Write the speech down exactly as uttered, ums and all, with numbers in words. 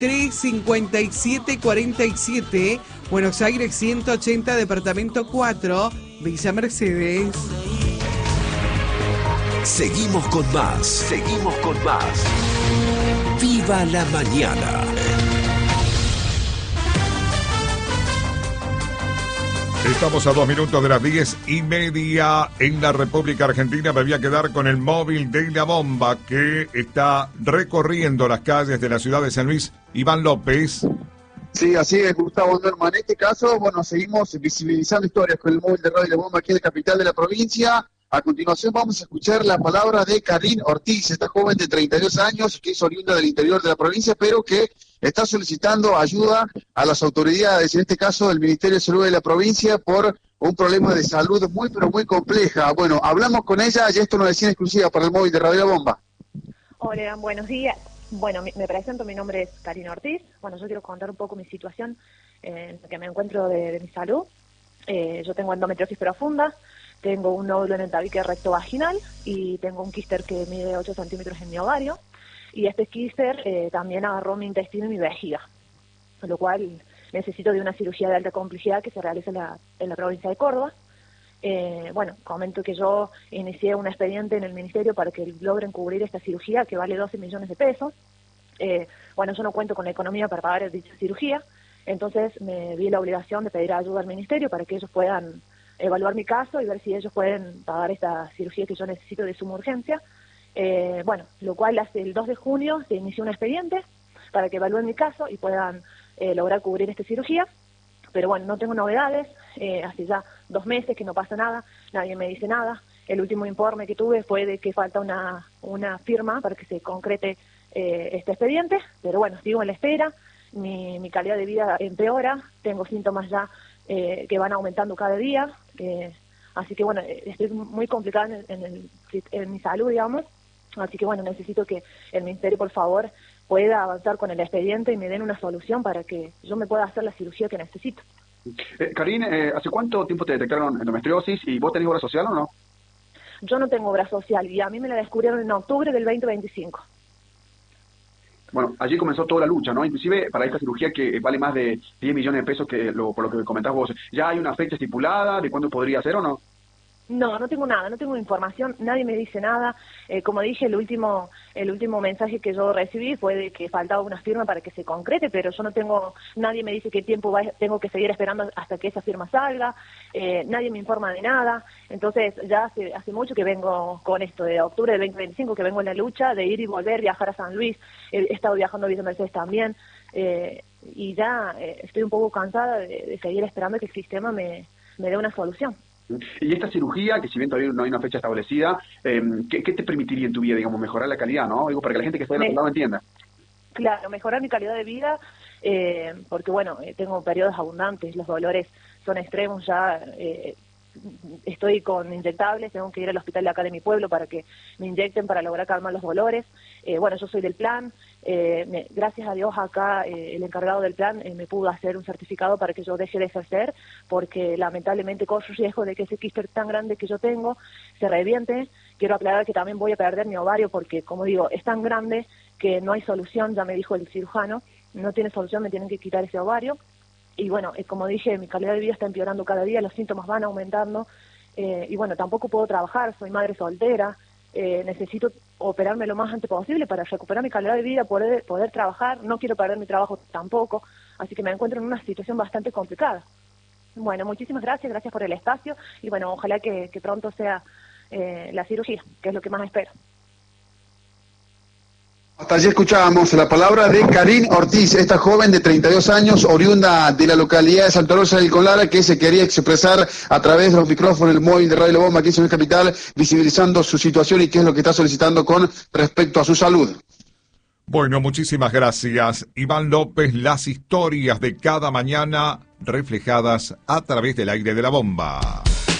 tres cincuenta y siete cuarenta y siete, Buenos Aires ciento ochenta, departamento cuatro, Villa Mercedes. Seguimos con más, seguimos con más. ¡Viva la mañana! Estamos a dos minutos de las diez y media en la República Argentina. Me voy a quedar con el móvil de la bomba que está recorriendo las calles de la ciudad de San Luis. Iván López. Sí, así es, Gustavo Norma. En este caso, bueno, seguimos visibilizando historias con el móvil de Radio La Bomba aquí en la capital de la provincia. A continuación vamos a escuchar la palabra de Karin Ortiz, esta joven de treinta y dos años que es oriunda del interior de la provincia, pero que está solicitando ayuda a las autoridades, en este caso del Ministerio de Salud de la provincia, por un problema de salud muy, pero muy compleja. Bueno, hablamos con ella y esto nos decía en exclusiva para el móvil de Radio La Bomba. Hola, buenos días. Bueno, me presento, mi nombre es Karin Ortiz. Bueno, yo quiero contar un poco mi situación en la que me encuentro de, de mi salud. Eh, yo tengo endometriosis profunda, tengo un nódulo en el tabique recto vaginal y tengo un quíster que mide ocho centímetros en mi ovario. Y este quíster eh, también agarró mi intestino y mi vejiga, con lo cual necesito de una cirugía de alta complejidad que se realiza en la, en la provincia de Córdoba. Eh, bueno, comento que yo inicié un expediente en el ministerio para que logren cubrir esta cirugía que vale doce millones de pesos. Eh, bueno, yo no cuento con la economía para pagar dicha cirugía, entonces me vi la obligación de pedir ayuda al ministerio para que ellos puedan evaluar mi caso y ver si ellos pueden pagar esta cirugía que yo necesito de suma urgencia. Eh, bueno, lo cual hace el dos de junio se inició un expediente para que evalúen mi caso y puedan eh, lograr cubrir esta cirugía. Pero bueno, no tengo novedades, eh, hace ya dos meses que no pasa nada, nadie me dice nada. El último informe que tuve fue de que falta una, una firma para que se concrete eh, este expediente, pero bueno, sigo en la espera, mi, mi calidad de vida empeora, tengo síntomas ya eh, que van aumentando cada día, eh, así que bueno, estoy muy complicada en, en, el, en mi salud, digamos, así que bueno, necesito que el Ministerio, por favor, pueda avanzar con el expediente y me den una solución para que yo me pueda hacer la cirugía que necesito. Eh, Karin, eh, ¿hace cuánto tiempo te detectaron endometriosis y vos tenés obra social o no? Yo no tengo obra social y a mí me la descubrieron en octubre del veinte veinticinco. Bueno, allí comenzó toda la lucha, ¿no? Inclusive para esta cirugía que vale más de diez millones de pesos, que lo, por lo que comentás vos, ¿ya hay una fecha estipulada de cuándo podría ser o no? No, no tengo nada, no tengo información, nadie me dice nada. Eh, como dije, el último el último mensaje que yo recibí fue de que faltaba una firma para que se concrete, pero yo no tengo, nadie me dice qué tiempo va, tengo que seguir esperando hasta que esa firma salga, eh, nadie me informa de nada. Entonces ya hace, hace mucho que vengo con esto, de octubre del veinte veinticinco, que vengo en la lucha de ir y volver, viajar a San Luis, he, he estado viajando a Villa Mercedes también, eh, y ya eh, estoy un poco cansada de, de seguir esperando que el sistema me, me dé una solución. Y esta cirugía, que si bien todavía no hay una fecha establecida, eh, ¿qué, ¿qué te permitiría en tu vida, digamos, mejorar la calidad, no? Digo, para que la gente que está del otro lado entienda. Claro, mejorar mi calidad de vida, eh, porque bueno, tengo periodos abundantes, los dolores son extremos ya, eh, estoy con inyectables, tengo que ir al hospital de acá de mi pueblo para que me inyecten para lograr calmar los dolores. Eh, bueno, yo soy del plan, eh, me, gracias a Dios acá eh, el encargado del plan eh, me pudo hacer un certificado para que yo deje de ejercer, porque lamentablemente corro riesgo de que ese quíster tan grande que yo tengo se reviente. Quiero aclarar que también voy a perder mi ovario porque, como digo, es tan grande que no hay solución, ya me dijo el cirujano, no tiene solución, me tienen que quitar ese ovario. Y bueno, eh, como dije, mi calidad de vida está empeorando cada día, los síntomas van aumentando, eh, y bueno, tampoco puedo trabajar, soy madre soltera, eh, necesito operarme lo más antes posible para recuperar mi calidad de vida, poder, poder trabajar, no quiero perder mi trabajo tampoco, así que me encuentro en una situación bastante complicada. Bueno, muchísimas gracias, gracias por el espacio, y bueno, ojalá que, que pronto sea eh, la cirugía, que es lo que más espero. Hasta allí escuchábamos la palabra de Karin Ortiz, esta joven de treinta y dos años, oriunda de la localidad de Santa Rosa del Colara, que se quería expresar a través de los micrófonos del móvil de Radio La Bomba aquí en la capital, visibilizando su situación y qué es lo que está solicitando con respecto a su salud. Bueno, muchísimas gracias, Iván López. Las historias de cada mañana reflejadas a través del aire de la bomba.